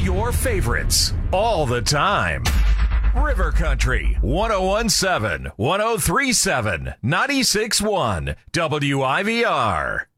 your favorites all the time. River Country, 1017, 1037, 96.1, WIVR.